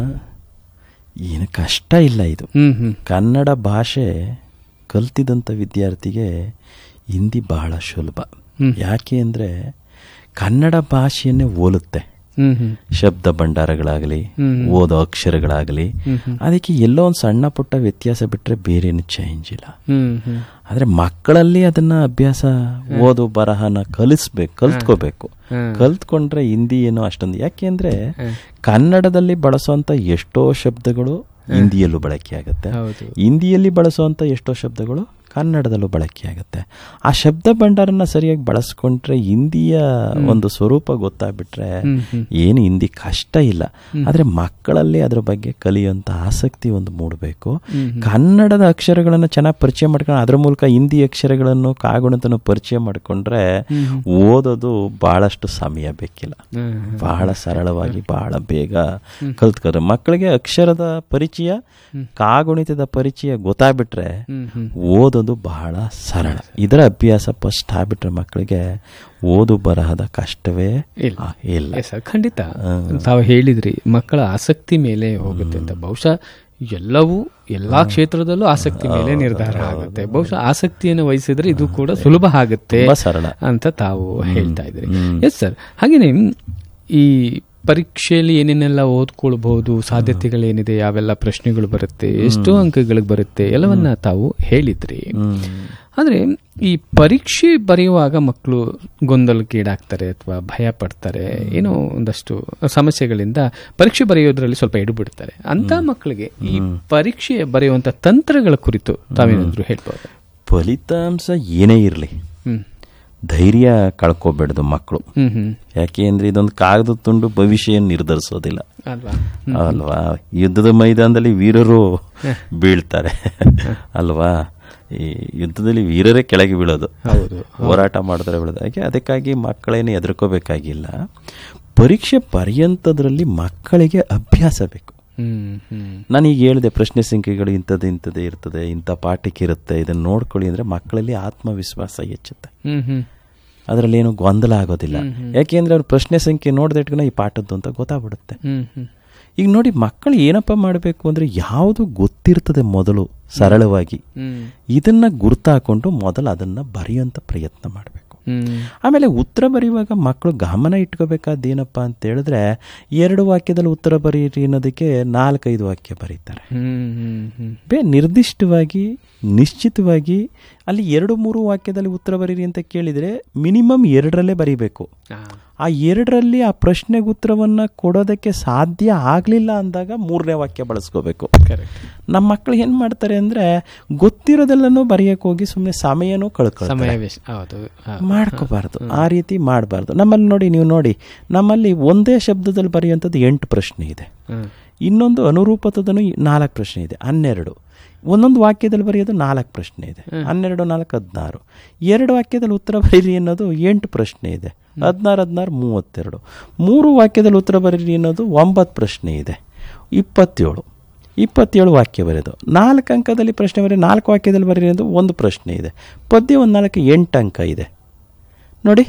ಏನು ಕಷ್ಟ ಇಲ್ಲ. ಇದು ಹ್ಮ್ ಹ್ಮ್ ಕನ್ನಡ ಭಾಷೆ ಕಲ್ತಿದಂಥ ವಿದ್ಯಾರ್ಥಿಗೆ ಹಿಂದಿ ಬಹಳ ಸುಲಭ. ಯಾಕೆ ಅಂದರೆ ಕನ್ನಡ ಭಾಷೆಯನ್ನೇ ಹೋಲುತ್ತೆ. ಶಬ್ದ ಭಂಡಾರಗಳಾಗಲಿ, ಓದೋ ಅಕ್ಷರಗಳಾಗಲಿ, ಅದಕ್ಕೆ ಎಲ್ಲೋ ಒಂದು ಸಣ್ಣ ಪುಟ್ಟ ವ್ಯತ್ಯಾಸ ಬಿಟ್ಟರೆ ಬೇರೇನು ಚೇಂಜ್ ಇಲ್ಲ. ಆದರೆ ಮಕ್ಕಳಲ್ಲಿ ಅದನ್ನ ಅಭ್ಯಾಸ, ಓದು ಬರಹನ ಕಲಿಸ್ಬೇಕು, ಕಲ್ತ್ಕೋಬೇಕು. ಕಲ್ತ್ಕೊಂಡ್ರೆ ಹಿಂದಿ ಏನೋ ಅಷ್ಟೊಂದು. ಯಾಕೆಂದ್ರೆ ಕನ್ನಡದಲ್ಲಿ ಬಳಸುವಂತ ಎಷ್ಟೋ ಶಬ್ದಗಳು ಹಿಂದಿಯಲ್ಲೂ ಬಳಕೆ ಆಗುತ್ತೆ, ಹಿಂದಿಯಲ್ಲಿ ಬಳಸುವಂತ ಎಷ್ಟೋ ಶಬ್ದಗಳು ಕನ್ನಡದಲ್ಲೂ ಬಳಕೆ ಆಗುತ್ತೆ. ಆ ಶಬ್ದ ಭಂಡಾರನ ಸರಿಯಾಗಿ ಬಳಸ್ಕೊಂಡ್ರೆ ಹಿಂದಿಯ ಒಂದು ಸ್ವರೂಪ ಗೊತ್ತಾಗ್ಬಿಟ್ರೆ ಏನು ಹಿಂದಿ ಕಷ್ಟ ಇಲ್ಲ. ಆದ್ರೆ ಮಕ್ಕಳಲ್ಲಿ ಅದ್ರ ಬಗ್ಗೆ ಕಲಿಯುವಂತ ಆಸಕ್ತಿ ಒಂದು ಮೂಡಬೇಕು. ಕನ್ನಡದ ಅಕ್ಷರಗಳನ್ನು ಚೆನ್ನಾಗಿ ಪರಿಚಯ ಮಾಡ್ಕೊಂಡು ಅದ್ರ ಮೂಲಕ ಹಿಂದಿ ಅಕ್ಷರಗಳನ್ನು ಕಾಗುಣತನ ಪರಿಚಯ ಮಾಡ್ಕೊಂಡ್ರೆ ಓದೋದು ಬಹಳಷ್ಟು ಸಮಯ ಬೇಕಿಲ್ಲ, ಬಹಳ ಸರಳವಾಗಿ ಬಹಳ ಬೇಗ ಕಲ್ತ್ಕೋದ್ರೆ. ಮಕ್ಕಳಿಗೆ ಅಕ್ಷರದ ಪರಿಚಯ, ಕಾಗುಣಿತದ ಪರಿಚಯ ಗೊತ್ತಾಗ್ಬಿಟ್ರೆ ಓದೋದು ಬಹಳ ಸರಳ. ಇದರ ಅಭ್ಯಾಸ ಫಸ್ಟ್ ಆಗ್ಬಿಟ್ರೆ ಮಕ್ಕಳಿಗೆ ಓದು ಬರಹದ ಕಷ್ಟವೇ ಇಲ್ಲ. ಖಂಡಿತ ತಾವು ಹೇಳಿದ್ರಿ ಮಕ್ಕಳ ಆಸಕ್ತಿ ಮೇಲೆ ಹೋಗುತ್ತೆ ಅಂತ. ಬಹುಶಃ ಎಲ್ಲವೂ ಎಲ್ಲಾ ಕ್ಷೇತ್ರದಲ್ಲೂ ಆಸಕ್ತಿ ಮೇಲೆ ನಿರ್ಧಾರ ಆಗುತ್ತೆ. ಬಹುಶಃ ಆಸಕ್ತಿಯನ್ನು ವಹಿಸಿದ್ರೆ ಇದು ಕೂಡ ಸುಲಭ ಆಗುತ್ತೆ ಸರಳ ಅಂತ ತಾವು ಹೇಳ್ತಾ ಇದ್ರಿ. ಎಸ್ ಸರ್, ಹಾಗೇನೆ ಈ ಪರೀಕ್ಷೆಯಲ್ಲಿ ಏನೇನೆಲ್ಲ ಓದ್ಕೊಳ್ಬಹುದು, ಸಾಧ್ಯತೆಗಳೇನಿದೆ, ಯಾವೆಲ್ಲ ಪ್ರಶ್ನೆಗಳು ಬರುತ್ತೆ, ಎಷ್ಟು ಅಂಕಗಳಿಗೆ ಬರುತ್ತೆ, ಎಲ್ಲವನ್ನ ತಾವು ಹೇಳಿದ್ರಿ. ಆದರೆ ಈ ಪರೀಕ್ಷೆ ಬರೆಯುವಾಗ ಮಕ್ಕಳು ಗೊಂದಲಕ್ಕೀಡಾಗ್ತಾರೆ ಅಥವಾ ಭಯ ಪಡ್ತಾರೆ, ಏನೋ ಒಂದಷ್ಟು ಸಮಸ್ಯೆಗಳಿಂದ ಪರೀಕ್ಷೆ ಬರೆಯೋದ್ರಲ್ಲಿ ಸ್ವಲ್ಪ ಎಡುಬಿಡ್ತಾರೆ. ಅಂತ ಮಕ್ಕಳಿಗೆ ಈ ಪರೀಕ್ಷೆ ಬರೆಯುವಂತ ತಂತ್ರಗಳ ಕುರಿತು ತಾವೇನಾದ್ರೂ ಹೇಳ್ಬೋದು? ಫಲಿತಾಂಶ ಏನೇ ಇರಲಿ ಧೈರ್ಯ ಕಳ್ಕೋಬೇಡ್ದು ಮಕ್ಕಳು. ಯಾಕೆ ಅಂದ್ರೆ ಇದೊಂದು ಕಾಗದ ತುಂಡು ಭವಿಷ್ಯ ನಿರ್ಧರಿಸೋದಿಲ್ಲ ಅಲ್ವಾ. ಯುದ್ಧದ ಮೈದಾನದಲ್ಲಿ ವೀರರು ಬೀಳ್ತಾರೆ ಅಲ್ವಾ. ಈ ಯುದ್ಧದಲ್ಲಿ ವೀರರೇ ಕೆಳಗೆ ಬೀಳೋದು, ಹೋರಾಟ ಮಾಡಿದ್ರೆ ಬೀಳೋದು. ಹಾಗೆ ಅದಕ್ಕಾಗಿ ಮಕ್ಕಳೇನು ಹೆದರ್ಕೋಬೇಕಾಗಿಲ್ಲ. ಪರೀಕ್ಷೆ ಬರೆಯಂಥದ್ರಲ್ಲಿ ಮಕ್ಕಳಿಗೆ ಅಭ್ಯಾಸ ಬೇಕು. ನಾನೀಗ ಹೇಳಿದೆ ಪ್ರಶ್ನೆ ಸಂಖ್ಯೆಗಳು ಇಂಥದ್ದು ಇಂಥದ್ದೇ ಇರ್ತದೆ, ಇಂಥ ಪಾಠಕ್ಕೆ ಇರುತ್ತೆ, ಇದನ್ನ ನೋಡ್ಕೊಳ್ಳಿ ಅಂದ್ರೆ ಮಕ್ಕಳಲ್ಲಿ ಆತ್ಮವಿಶ್ವಾಸ ಹೆಚ್ಚುತ್ತೆ. ಅದರಲ್ಲಿ ಏನು ಗೊಂದಲ ಆಗೋದಿಲ್ಲ. ಯಾಕೆಂದ್ರೆ ಅವ್ರು ಪ್ರಶ್ನೆ ಸಂಖ್ಯೆ ನೋಡ್ದೆ ಇಟ್ಕೊಂಡು ಈ ಪಾಠದ್ದು ಅಂತ ಗೊತ್ತಾಗ್ಬಿಡುತ್ತೆ. ಈಗ ನೋಡಿ, ಮಕ್ಕಳು ಏನಪ್ಪ ಮಾಡಬೇಕು ಅಂದ್ರೆ ಯಾವುದು ಗೊತ್ತಿರ್ತದೆ ಮೊದಲು ಸರಳವಾಗಿ ಇದನ್ನ ಗುರ್ತಾಕೊಂಡು ಮೊದಲು ಅದನ್ನ ಬರೆಯುವಂತ ಪ್ರಯತ್ನ ಮಾಡಬೇಕು. ಆಮೇಲೆ ಉತ್ತರ ಬರೆಯುವಾಗ ಮಕ್ಕಳು ಗಮನ ಇಟ್ಕೋಬೇಕಾದ ಏನಪ್ಪಾ ಅಂತ ಹೇಳಿದ್ರೆ, ಎರಡು ವಾಕ್ಯದಲ್ಲಿ ಉತ್ತರ ಬರೀರಿ ಅನ್ನೋದಕ್ಕೆ ನಾಲ್ಕೈದು ವಾಕ್ಯ ಬರೀತಾರೆ. ಬೇ ನಿರ್ದಿಷ್ಟವಾಗಿ ನಿಶ್ಚಿತವಾಗಿ ಅಲ್ಲಿ ಎರಡು ಮೂರು ವಾಕ್ಯದಲ್ಲಿ ಉತ್ತರ ಬರೀರಿ ಅಂತ ಕೇಳಿದ್ರೆ ಮಿನಿಮಮ್ ಎರಡರಲ್ಲೇ ಬರೀಬೇಕು. ಆ ಎರಡರಲ್ಲಿ ಆ ಪ್ರಶ್ನೆಗೆ ಉತ್ತರವನ್ನ ಕೊಡೋದಕ್ಕೆ ಸಾಧ್ಯ ಆಗ್ಲಿಲ್ಲ ಅಂದಾಗ ಮೂರನೇ ವಾಕ್ಯ ಬಳಸ್ಕೋಬೇಕು. ನಮ್ಮ ಮಕ್ಕಳು ಏನ್ ಮಾಡ್ತಾರೆ ಅಂದ್ರೆ ಗೊತ್ತಿರೋದೆಲ್ಲನೂ ಬರೆಯಕ್ಕೆ ಹೋಗಿ ಸುಮ್ಮನೆ ಸಮಯನೂ ಕಳ್ಕೊಳ್ತಾರೆ. ಮಾಡ್ಕೋಬಾರ್ದು, ಆ ರೀತಿ ಮಾಡಬಾರ್ದು. ನಮ್ಮಲ್ಲಿ ನೋಡಿ, ನೀವು ನೋಡಿ, ನಮ್ಮಲ್ಲಿ ಒಂದೇ ಶಬ್ದದಲ್ಲಿ ಬರೆಯುವಂಥದ್ದು ಎಂಟು ಪ್ರಶ್ನೆ ಇದೆ, ಇನ್ನೊಂದು ಅನುರೂಪತದನು ನಾಲ್ಕು ಪ್ರಶ್ನೆ ಇದೆ, ಹನ್ನೆರಡು. ಒಂದೊಂದು ವಾಕ್ಯದಲ್ಲಿ ಬರೆಯೋದು ನಾಲ್ಕು ಪ್ರಶ್ನೆ ಇದೆ, ಹನ್ನೆರಡು ನಾಲ್ಕು ಹದಿನಾರು. ಎರಡು ವಾಕ್ಯದಲ್ಲಿ ಉತ್ತರ ಬರೀರಿ ಅನ್ನೋದು ಎಂಟು ಪ್ರಶ್ನೆ ಇದೆ, ಹದಿನಾರು ಹದಿನಾರು ಮೂವತ್ತೆರಡು. ಮೂರು ವಾಕ್ಯದಲ್ಲಿ ಉತ್ತರ ಬರೀರಿ ಅನ್ನೋದು ಒಂಬತ್ತು ಪ್ರಶ್ನೆ ಇದೆ, ಇಪ್ಪತ್ತೇಳು. ಇಪ್ಪತ್ತೇಳು ವಾಕ್ಯ ಬರೆಯೋದು. ನಾಲ್ಕು ಅಂಕದಲ್ಲಿ ಪ್ರಶ್ನೆ ಬರೀ ನಾಲ್ಕು ವಾಕ್ಯದಲ್ಲಿ ಬರೀರಿ ಅನ್ನೋದು ಒಂದು ಪ್ರಶ್ನೆ ಇದೆ. ಪದ್ಯ ಒಂದು ನಾಲ್ಕು ಎಂಟು ಅಂಕ ಇದೆ ನೋಡಿ.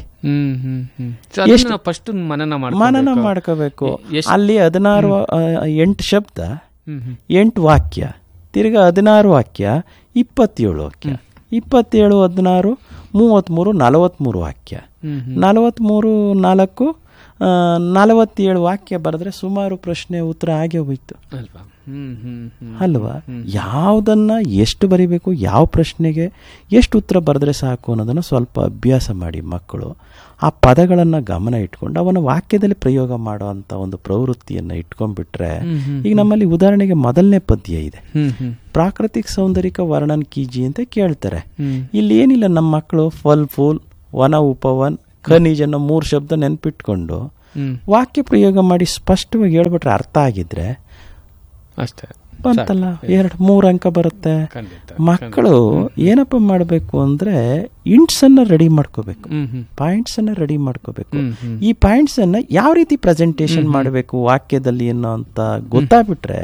ಫಸ್ಟ್ ಮನನ ಮಾಡ್ಕೋಬೇಕು. ಅಲ್ಲಿ ಹದಿನಾರು ಎಂಟು ಶಬ್ದ, ಎಂಟು ವಾಕ್ಯ, ತಿರ್ಗಾ ಹದಿನಾರು ವಾಕ್ಯ, ಇಪ್ಪತ್ತೇಳು ವಾಕ್ಯ, ಇಪ್ಪತ್ತೇಳು ಹದಿನಾರು ಮೂವತ್ತ್ಮೂರು, ನಲವತ್ತ್ಮೂರು ವಾಕ್ಯ, ನಲವತ್ತ್ಮೂರು ನಾಲ್ಕು ನಲವತ್ತೇಳು ವಾಕ್ಯ ಬರೆದ್ರೆ ಸುಮಾರು ಪ್ರಶ್ನೆ ಉತ್ತರ ಆಗೇ ಹೋಯ್ತು ಅಲ್ವಾ. ಯಾವುದನ್ನ ಎಷ್ಟು ಬರಿಬೇಕು, ಯಾವ ಪ್ರಶ್ನೆಗೆ ಎಷ್ಟು ಉತ್ತರ ಬರೆದ್ರೆ ಸಾಕು ಅನ್ನೋದನ್ನು ಸ್ವಲ್ಪ ಅಭ್ಯಾಸ ಮಾಡಿ ಮಕ್ಕಳು. ಆ ಪದಗಳನ್ನು ಗಮನ ಇಟ್ಕೊಂಡು ಅವನ ವಾಕ್ಯದಲ್ಲಿ ಪ್ರಯೋಗ ಮಾಡುವಂಥ ಒಂದು ಪ್ರವೃತ್ತಿಯನ್ನು ಇಟ್ಕೊಂಡ್ಬಿಟ್ರೆ, ಈಗ ನಮ್ಮಲ್ಲಿ ಉದಾಹರಣೆಗೆ ಮೊದಲನೇ ಪದ್ಯ ಇದೆ, ಪ್ರಾಕೃತಿಕ ಸೌಂದರ್ಯಕ ವರ್ಣನ್ ಕೀಜಿ ಅಂತ ಕೇಳ್ತಾರೆ. ಇಲ್ಲಿ ಏನಿಲ್ಲ, ನಮ್ಮ ಮಕ್ಕಳು ಫಲ್ ಫೂಲ್ ವನ ಉಪವನ್ ಖನಿಜ್ ಅನ್ನೋ ಮೂರು ಶಬ್ದ ನೆನ್ಪಿಟ್ಕೊಂಡು ವಾಕ್ಯ ಪ್ರಯೋಗ ಮಾಡಿ ಸ್ಪಷ್ಟವಾಗಿ ಹೇಳ್ಬಿಟ್ರೆ, ಅರ್ಥ ಆಗಿದ್ರೆ ಅಷ್ಟೇ ಬಂತಲ್ಲ, ಎರಡು ಮೂರು ಅಂಕ ಬರುತ್ತೆ. ಮಕ್ಕಳು ಏನಪ್ಪ ಮಾಡಬೇಕು ಅಂದ್ರೆ ಇಂಟ್ಸ್ ಅನ್ನ ರೆಡಿ ಮಾಡ್ಕೋಬೇಕು, ಪಾಯಿಂಟ್ಸ್ ಅನ್ನ ರೆಡಿ ಮಾಡ್ಕೋಬೇಕು. ಈ ಪಾಯಿಂಟ್ಸ್ ಅನ್ನ ಯಾವ ರೀತಿ ಪ್ರೆಸೆಂಟೇಶನ್ ಮಾಡಬೇಕು ವಾಕ್ಯದಲ್ಲಿ ಅನ್ನೋ ಅಂತ ಗೊತ್ತಾಗ್ಬಿಟ್ರೆ,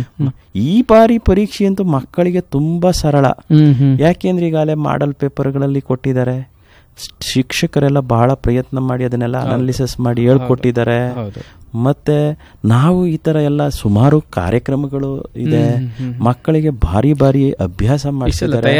ಈ ಬಾರಿ ಪರೀಕ್ಷೆ ಅಂತೂ ಮಕ್ಕಳಿಗೆ ತುಂಬಾ ಸರಳ. ಯಾಕೆಂದ್ರೆ ಈಗಾಗಲೇ ಮಾಡಲ್ ಪೇಪರ್ಗಳಲ್ಲಿ ಕೊಟ್ಟಿದ್ದಾರೆ, ಶಿಕ್ಷಕರೆಲ್ಲ ಬಹಳ ಪ್ರಯತ್ನ ಮಾಡಿ ಅದನ್ನೆಲ್ಲ ಅನಾಲಿಸಿಸ್ ಮಾಡಿ ಹೇಳ್ಕೊಟ್ಟಿದ್ದಾರೆ. ಮತ್ತೆ ನಾವು ಈ ತರ ಎಲ್ಲ ಸುಮಾರು ಕಾರ್ಯಕ್ರಮಗಳು ಇದೆ, ಮಕ್ಕಳಿಗೆ ಭಾರಿ ಭಾರಿ ಅಭ್ಯಾಸ ಮಾಡಿಸಿದ್ದಾರೆ.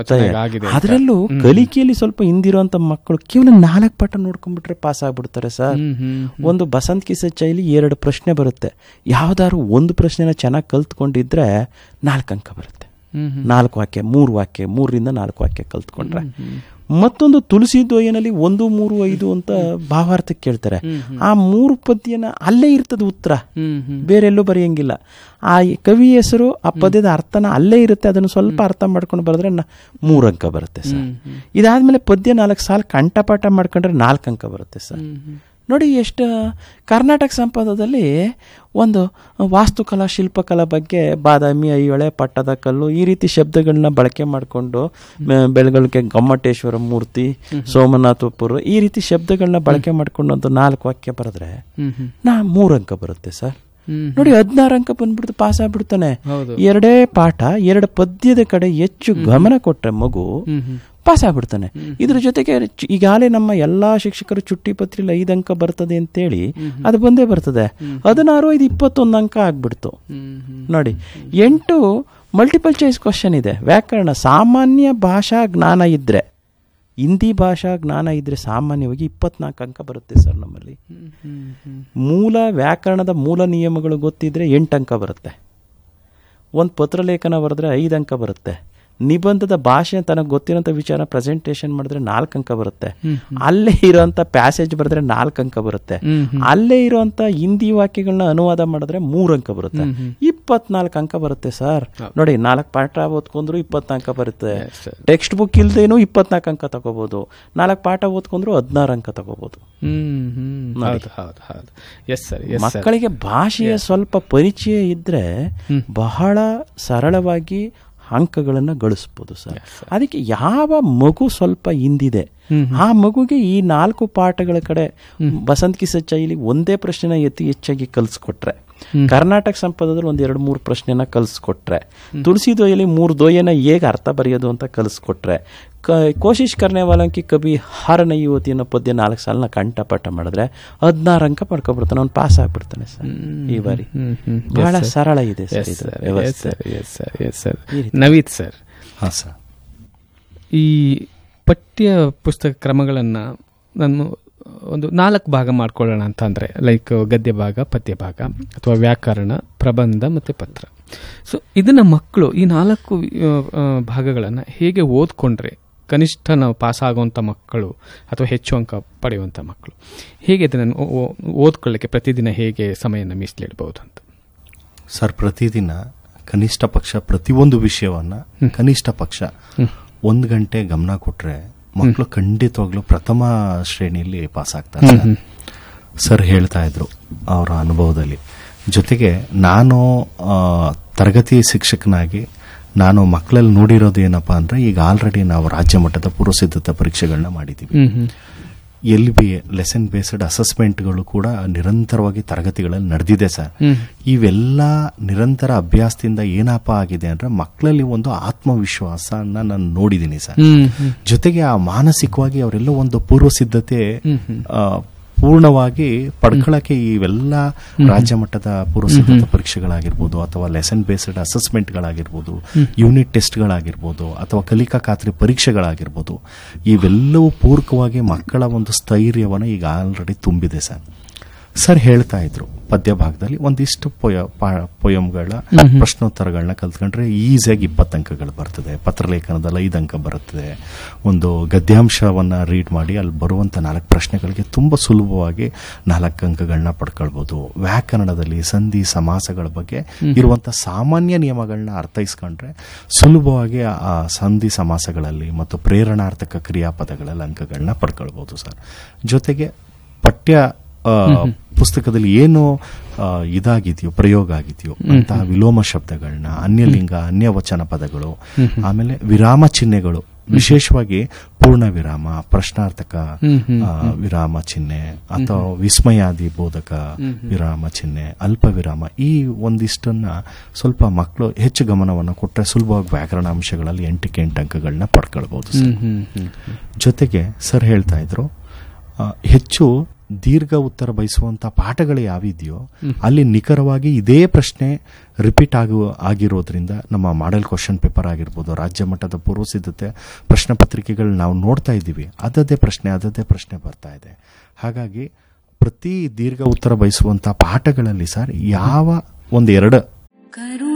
ಅದರಲ್ಲೂ ಕಲಿಕೆಯಲ್ಲಿ ಸ್ವಲ್ಪ ಹಿಂದಿರುವಂತ ಮಕ್ಕಳು ಕೇವಲ ನಾಲ್ಕು ಪಾಠ ನೋಡ್ಕೊಂಡ್ಬಿಟ್ರೆ ಪಾಸ್ ಆಗ್ಬಿಡ್ತಾರೆ ಸರ್. ಒಂದು ಬಸಂತ್ ಕಿಸ ಚೈಲಿ ಎರಡು ಪ್ರಶ್ನೆ ಬರುತ್ತೆ, ಯಾವ್ದಾದ್ರು ಒಂದು ಪ್ರಶ್ನೆನ ಚೆನ್ನಾಗಿ ಕಲ್ತ್ಕೊಂಡಿದ್ರೆ ನಾಲ್ಕು ಅಂಕ ಬರುತ್ತೆ. ನಾಲ್ಕು ವಾಕ್ಯ ಮೂರು ವಾಕ್ಯ ಮೂರರಿಂದ ನಾಲ್ಕು ವಾಕ್ಯ ಕಲ್ತ್ಕೊಂಡ್ರೆ. ಮತ್ತೊಂದು ತುಳಸಿ ದ್ವಯನಲ್ಲಿ ಒಂದು ಮೂರು ಐದು ಅಂತ ಭಾವಾರ್ಥಕ್ಕೆ ಕೇಳ್ತಾರೆ. ಆ ಮೂರು ಪದ್ಯನ ಅಲ್ಲೇ ಇರ್ತದೆ ಉತ್ತರ, ಬೇರೆಲ್ಲೂ ಬರೆಯಂಗಿಲ್ಲ. ಆ ಕವಿ ಹೆಸರು ಆ ಪದ್ಯದ ಅರ್ಥನ ಅಲ್ಲೇ ಇರುತ್ತೆ, ಅದನ್ನು ಸ್ವಲ್ಪ ಅರ್ಥ ಮಾಡ್ಕೊಂಡು ಬರೆದ್ರೆ ಮೂರು ಅಂಕ ಬರುತ್ತೆ ಸರ್. ಇದಾದ್ಮೇಲೆ ಪದ್ಯ ನಾಲ್ಕು ಸಾಲ ಕಂಠಪಾಠ ಮಾಡ್ಕೊಂಡ್ರೆ ನಾಲ್ಕು ಅಂಕ ಬರುತ್ತೆ ಸರ್. ನೋಡಿ ಎಷ್ಟು ಕರ್ನಾಟಕ ಸಂಪದದಲ್ಲಿ ಒಂದು ವಾಸ್ತುಕಲಾ ಶಿಲ್ಪಕಲಾ ಬಗ್ಗೆ ಬಾದಾಮಿ, ಐಹೊಳೆ, ಪಟ್ಟದ ಕಲ್ಲು ಈ ರೀತಿ ಶಬ್ದಗಳನ್ನ ಬಳಕೆ ಮಾಡಿಕೊಂಡು ಬೆಳಗಳಿಗೆ ಗೊಮ್ಮಟೇಶ್ವರ ಮೂರ್ತಿ, ಸೋಮನಾಥಪುರ ಈ ರೀತಿ ಶಬ್ದಗಳನ್ನ ಬಳಕೆ ಮಾಡ್ಕೊಂಡು ಒಂದು ನಾಲ್ಕು ವಾಕ್ಯ ಬರೆದ್ರೆ ನಾ ಮೂರು ಅಂಕ ಬರುತ್ತೆ ಸರ್. ನೋಡಿ ಹದಿನಾರು ಅಂಕ ಬಂದ್ಬಿಡ್ತು, ಪಾಸ್ ಆಗ್ಬಿಡ್ತಾನೆ. ಎರಡೇ ಪಾಠ ಎರಡು ಪದ್ಯದ ಕಡೆ ಹೆಚ್ಚು ಗಮನ ಕೊಟ್ರೆ ಮಗು ಪಾಸ್ ಆಗ್ಬಿಡ್ತಾನೆ. ಇದ್ರ ಜೊತೆಗೆ ಈಗಾಗಲೇ ನಮ್ಮ ಎಲ್ಲಾ ಶಿಕ್ಷಕರು ಚುಟ್ಟಿ ಪತ್ರಿಲಿ ಐದು ಅಂಕ ಬರ್ತದೆ ಅಂತೇಳಿ ಅದು ಬಂದೇ ಬರ್ತದೆ. ಹದಿನಾರು ಐದು ಇಪ್ಪತ್ತೊಂದು ಅಂಕ ಆಗ್ಬಿಡ್ತು. ನೋಡಿ, ಎಂಟು ಮಲ್ಟಿಪಲ್ ಚಾಯ್ಸ್ ಕ್ವಶನ್ ಇದೆ. ವ್ಯಾಕರಣ ಸಾಮಾನ್ಯ ಭಾಷಾ ಜ್ಞಾನ ಇದ್ರೆ, ಹಿಂದಿ ಭಾಷಾ ಜ್ಞಾನ ಇದ್ರೆ ಸಾಮಾನ್ಯವಾಗಿ ಇಪ್ಪತ್ನಾಲ್ಕು ಅಂಕ ಬರುತ್ತೆ ಸರ್ ನಮ್ಮಲ್ಲಿ. ಮೂಲ ವ್ಯಾಕರಣದ ಮೂಲ ನಿಯಮಗಳು ಗೊತ್ತಿದ್ರೆ ಎಂಟು ಅಂಕ ಬರುತ್ತೆ. ಒಂದು ಪತ್ರಲೇಖನ ಬರೆದ್ರೆ ಐದು ಅಂಕ ಬರುತ್ತೆ. ನಿಬಂಧದ ಭಾಷೆ ತನಗೆ ಗೊತ್ತಿರೋಂಥ ವಿಚಾರ ಪ್ರೆಸೆಂಟೇಷನ್ ಮಾಡಿದ್ರೆ ನಾಲ್ಕು ಅಂಕ ಬರುತ್ತೆ. ಅಲ್ಲೇ ಇರೋಂಥ ಪ್ಯಾಸೇಜ್ ಬರೆದ್ರೆ ನಾಲ್ಕು ಅಂಕ ಬರುತ್ತೆ. ಅಲ್ಲೇ ಇರೋಂಥ ಹಿಂದಿ ವಾಕ್ಯಗಳನ್ನ ಅನುವಾದ ಮಾಡಿದ್ರೆ ಮೂರು ಅಂಕ ಬರುತ್ತೆ. ಇಪ್ಪತ್ನಾಲ್ಕು ಅಂಕ ಬರುತ್ತೆ ಸರ್. ನೋಡಿ, ನಾಲ್ಕು ಪಾಠ ಓದ್ಕೊಂಡ್ರು ಇಪ್ಪತ್ನಾಲ್ಕು ಬರುತ್ತೆ. ಟೆಕ್ಸ್ಟ್ ಬುಕ್ ಇಲ್ದೇನು ಇಪ್ಪತ್ನಾಲ್ಕು ಅಂಕ ತಗೋಬಹುದು. ನಾಲ್ಕು ಪಾಠ ಓದ್ಕೊಂಡ್ರು ಹದಿನಾರು ಅಂಕ ತಗೋಬಹುದು. ಮಕ್ಕಳಿಗೆ ಭಾಷೆಯ ಸ್ವಲ್ಪ ಪರಿಚಯ ಇದ್ರೆ ಬಹಳ ಸರಳವಾಗಿ ಅಂಕಗಳನ್ನು ಗಳಿಸ್ಬೋದು ಸರ್. ಅದಕ್ಕೆ ಯಾವ ಮಗು ಸ್ವಲ್ಪ ಹಿಂದಿದೆ ಆ ಮಗುಗೆ ಈ ನಾಲ್ಕು ಪಾಠಗಳ ಕಡೆ ಬಸಂತ್ ಕಿಸ ಚೈಲಿ ಒಂದೇ ಪ್ರಶ್ನೆನ ಎತ್ತಿ ಹೆಚ್ಚಾಗಿ ಕಲಿಸ್ಕೊಟ್ರೆ, ಕರ್ನಾಟಕ ಸಂಪದದಲ್ಲಿ ಒಂದ್ ಎರಡು ಮೂರು ಪ್ರಶ್ನೆನ ಕಲಿಸ್ಕೊಟ್ರೆ, ತುಳಸಿ ದೋಯಲ್ಲಿ ಮೂರು ದೋಯನ ಹೇಗೆ ಅರ್ಥ ಬರೆಯೋದು ಅಂತ ಕಲಿಸ್ಕೊಟ್ರೆ, ಕೋಶಿಶ್ ಕರ್ನೆವಾಲಂಕಿ ಕವಿ ಹಾರನ ಯುವತಿ ಅನ್ನೋ ಪದ್ಯ ನಾಲ್ಕು ಸಾಲನ ಕಂಠಪಾಠ ಮಾಡಿದ್ರೆ ಹದಿನಾರು ಅಂಕ ಪಡ್ಕೊಬಿಡ್ತಾನೆ, ಅವ್ನು ಪಾಸ್ ಆಗ್ಬಿಡ್ತಾನೆ ಸರ್. ಈ ಬಾರಿ ಬಹಳ ಸರಳ ಇದೆ ಸರ್. ನವೀತ್ ಸರ್, ಹಾ ಸರ್, ಈ ಪಠ್ಯ ಪುಸ್ತಕ ಕ್ರಮಗಳನ್ನ ನಾನು ಒಂದು ನಾಲ್ಕು ಭಾಗ ಮಾಡ್ಕೊಳ್ಳೋಣ ಅಂತ ಅಂದರೆ, ಲೈಕ್ ಗದ್ಯ ಭಾಗ, ಪದ್ಯ ಭಾಗ, ಅಥವಾ ವ್ಯಾಕರಣ, ಪ್ರಬಂಧ ಮತ್ತು ಪತ್ರ. ಸೊ ಇದನ್ನು ಮಕ್ಕಳು ಈ ನಾಲ್ಕು ಭಾಗಗಳನ್ನು ಹೇಗೆ ಓದ್ಕೊಂಡ್ರೆ ಕನಿಷ್ಠ ನಾವು ಪಾಸ್ ಆಗುವಂಥ ಮಕ್ಕಳು ಅಥವಾ ಹೆಚ್ಚು ಅಂಕ ಪಡೆಯುವಂಥ ಮಕ್ಕಳು ಹೇಗೆ ಇದನ್ನು ಓದ್ಕೊಳ್ಳಿಕ್ಕೆ ಪ್ರತಿದಿನ ಹೇಗೆ ಸಮಯನ ಮೀಸಲಿಡ್ಬೋದು ಅಂತ? ಸರ್, ಪ್ರತಿದಿನ ಕನಿಷ್ಠ ಪಕ್ಷ ಪ್ರತಿಯೊಂದು ವಿಷಯವನ್ನ ಕನಿಷ್ಠ ಪಕ್ಷ ಒಂದು ಗಂಟೆ ಗಮನ ಕೊಟ್ರೆ ಮಕ್ಕಳು ಖಂಡಿತವಾಗ್ಲೂ ಪ್ರಥಮ ಶ್ರೇಣಿಯಲ್ಲಿ ಪಾಸ್ ಆಗ್ತಾರೆ. ಸರ್ ಹೇಳ್ತಾ ಇದ್ರು ಅವರ ಅನುಭವದಲ್ಲಿ. ಜೊತೆಗೆ ನಾನು ತರಗತಿ ಶಿಕ್ಷಕನಾಗಿ ನಾನು ಮಕ್ಕಳಲ್ಲಿ ನೋಡಿರೋದು ಏನಪ್ಪಾ ಅಂದ್ರೆ, ಈಗ ಆಲ್ರೆಡಿ ನಾವು ರಾಜ್ಯ ಮಟ್ಟದ ಪೂರ್ವಸಿದ್ಧತಾ ಪರೀಕ್ಷೆಗಳನ್ನ ಮಾಡಿದ್ದೀವಿ. ಎಲ್ ಬಿ ಲೆಸನ್ ಬೇಸ್ಡ್ ಅಸೆಸ್ಮೆಂಟ್ಗಳು ಕೂಡ ನಿರಂತರವಾಗಿ ತರಗತಿಗಳಲ್ಲಿ ನಡೆದಿದೆ ಸರ್. ಇವೆಲ್ಲ ನಿರಂತರ ಅಭ್ಯಾಸದಿಂದ ಏನಪ್ಪ ಆಗಿದೆ ಅಂದ್ರೆ, ಮಕ್ಕಳಲ್ಲಿ ಒಂದು ಆತ್ಮವಿಶ್ವಾಸನ ನಾನು ನೋಡಿದ್ದೀನಿ ಸರ್. ಜೊತೆಗೆ ಆ ಮಾನಸಿಕವಾಗಿ ಅವರೆಲ್ಲ ಒಂದು ಪೂರ್ವ ಸಿದ್ಧತೆ ಪೂರ್ಣವಾಗಿ ಪಡ್ಕೊಳ್ಳಕ್ಕೆ ಇವೆಲ್ಲ ರಾಜ್ಯ ಮಟ್ಟದ ಪೂರ್ವ ಸಿದ್ಧತಾ ಪರೀಕ್ಷೆಗಳಾಗಿರ್ಬೋದು, ಅಥವಾ ಲೆಸನ್ ಬೇಸ್ಡ್ ಅಸೆಸ್ಮೆಂಟ್ಗಳಾಗಿರ್ಬೋದು, ಯೂನಿಟ್ ಟೆಸ್ಟ್ಗಳಾಗಿರ್ಬೋದು, ಅಥವಾ ಕಲಿಕಾ ಖಾತ್ರಿ ಪರೀಕ್ಷೆಗಳಾಗಿರ್ಬೋದು, ಇವೆಲ್ಲವೂ ಪೂರಕವಾಗಿ ಮಕ್ಕಳ ಒಂದು ಸ್ಥೈರ್ಯವನ್ನು ಈಗ ಆಲ್ರೆಡಿ ತುಂಬಿದೆ ಸರ್. ಸರ್ ಹೇಳ್ತಾ ಇದ್ರು ಪದ್ಯ ಭಾಗದಲ್ಲಿ ಒಂದಿಷ್ಟು ಪೊಯ ಪೊಯಮ್ಗಳ ಪ್ರಶ್ನೋತ್ತರಗಳನ್ನ ಕಲ್ತ್ಕೊಂಡ್ರೆ ಈಸಿಯಾಗಿ ಇಪ್ಪತ್ತು ಅಂಕಗಳು ಬರ್ತದೆ. ಪತ್ರಲೇಖನದಲ್ಲಿ ಐದು ಅಂಕ ಬರುತ್ತದೆ. ಒಂದು ಗದ್ಯಾಂಶವನ್ನ ರೀಡ್ ಮಾಡಿ ಅಲ್ಲಿ ಬರುವಂತ ನಾಲ್ಕು ಪ್ರಶ್ನೆಗಳಿಗೆ ತುಂಬಾ ಸುಲಭವಾಗಿ ನಾಲ್ಕು ಅಂಕಗಳನ್ನ ಪಡ್ಕೊಳ್ಬಹುದು. ವ್ಯಾಕರಣದಲ್ಲಿ ಸಂಧಿ ಸಮಾಸಗಳ ಬಗ್ಗೆ ಇರುವಂತಹ ಸಾಮಾನ್ಯ ನಿಯಮಗಳನ್ನ ಅರ್ಥೈಸ್ಕೊಂಡ್ರೆ ಸುಲಭವಾಗಿ ಆ ಸಂಧಿ ಸಮಾಸಗಳಲ್ಲಿ ಮತ್ತು ಪ್ರೇರಣಾರ್ಥಕ ಕ್ರಿಯಾಪದಗಳಲ್ಲಿ ಅಂಕಗಳನ್ನ ಪಡ್ಕೊಳ್ಬಹುದು ಸರ್. ಜೊತೆಗೆ ಪಠ್ಯ ಪುಸ್ತಕದಲ್ಲಿ ಏನು ಇದಾಗಿದೆಯೋ ಪ್ರಯೋಗ ಆಗಿದೆಯೋ ಅಂತಹ ವಿಲೋಮ ಶಬ್ದಗಳನ್ನ, ಅನ್ಯಲಿಂಗ ಅನ್ಯವಚನ ಪದಗಳು, ಆಮೇಲೆ ವಿರಾಮ ಚಿಹ್ನೆಗಳು, ವಿಶೇಷವಾಗಿ ಪೂರ್ಣ ವಿರಾಮ, ಪ್ರಶ್ನಾರ್ಥಕ ವಿರಾಮ ಚಿಹ್ನೆ ಅಥವಾ ವಿಸ್ಮಯಾದಿ ಬೋಧಕ ವಿರಾಮ ಚಿಹ್ನೆ, ಅಲ್ಪ ವಿರಾಮ, ಈ ಒಂದಿಷ್ಟನ್ನ ಸ್ವಲ್ಪ ಮಕ್ಕಳು ಹೆಚ್ಚು ಗಮನವನ್ನು ಕೊಟ್ಟರೆ ಸುಲಭವಾಗಿ ವ್ಯಾಕರಣ ಅಂಶಗಳಲ್ಲಿ ಎಂಟಕ್ಕೆ ಎಂಟು ಅಂಕಗಳನ್ನ ಪಡ್ಕೊಳ್ಬಹುದು ಸರ್. ಜೊತೆಗೆ ಸರ್ ಹೇಳ್ತಾ ಇದ್ರು ಹೆಚ್ಚು ದೀರ್ಘ ಉತ್ತರ ಬಯಸುವಂತ ಪಾಠಗಳು ಯಾವಿದೆಯೋ ಅಲ್ಲಿ ನಿಖರವಾಗಿ ಇದೇ ಪ್ರಶ್ನೆ ರಿಪೀಟ್ ಆಗುವ ಆಗಿರೋದ್ರಿಂದ ನಮ್ಮ ಮಾಡೆಲ್ ಕ್ವಶನ್ ಪೇಪರ್ ಆಗಿರ್ಬೋದು, ರಾಜ್ಯ ಮಟ್ಟದ ಪೂರ್ವ ಸಿದ್ಧತೆ ಪ್ರಶ್ನೆ ಪತ್ರಿಕೆಗಳು ನಾವು ನೋಡ್ತಾ ಇದ್ದೀವಿ, ಅದದೇ ಪ್ರಶ್ನೆ ಅದದೇ ಪ್ರಶ್ನೆ ಬರ್ತಾ ಇದೆ. ಹಾಗಾಗಿ ಪ್ರತಿ ದೀರ್ಘ ಉತ್ತರ ಬಯಸುವಂತ ಪಾಠಗಳಲ್ಲಿ ಸರ್ ಯಾವ ಒಂದೆರಡು